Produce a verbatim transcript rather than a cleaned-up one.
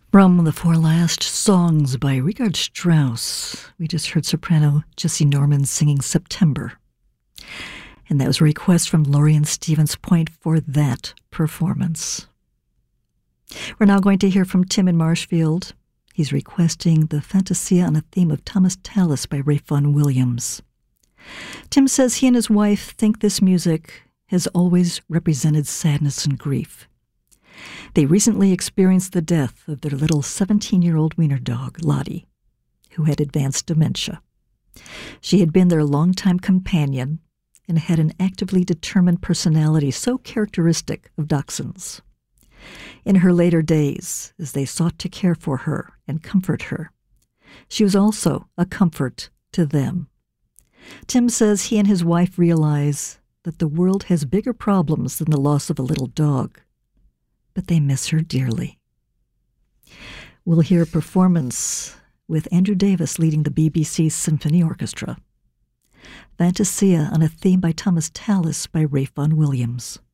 From the four last songs by Richard Strauss, we just heard soprano Jessie Norman singing September. And that was a request from Lorian Stevens Point for that performance. We're now going to hear from Tim in Marshfield. He's requesting the Fantasia on a theme of Thomas Tallis by Ralph Vaughan Williams. Tim says he and his wife think this music has always represented sadness and grief. They recently experienced the death of their little seventeen-year-old wiener dog, Lottie, who had advanced dementia. She had been their longtime companion and had an actively determined personality so characteristic of dachshunds. In her later days, as they sought to care for her and comfort her, she was also a comfort to them. Tim says he and his wife realize that the world has bigger problems than the loss of a little dog, but they miss her dearly. We'll hear a performance with Andrew Davis leading the B B C Symphony Orchestra. Fantasia on a theme by Thomas Tallis by Ralph Vaughan Williams.